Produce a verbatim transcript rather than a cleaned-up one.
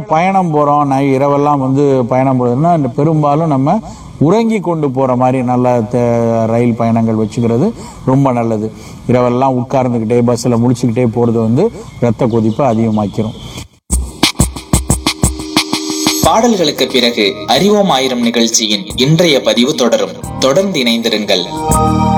பயணம் போகிறோம், நான் இரவெல்லாம் வந்து பயணம் போகிறதுனா பெரும்பாலும் நம்ம உறங்கி கொண்டு போகிற மாதிரி நல்ல ரயில் பயணங்கள் வச்சுக்கிறது ரொம்ப நல்லது. இரவெல்லாம் உட்கார்ந்துக்கிட்டே பஸ்ஸில் முழிச்சுக்கிட்டே போகிறது வந்து இரத்த கொதிப்பை அதிகமாக்கிரும். பாடல்களுக்கு பிறகு அறிவோம் ஆயிரம் நிகழ்ச்சியின் இன்றைய பதிவு தொடரும். தொடர்ந்து இணைந்திருங்கள்.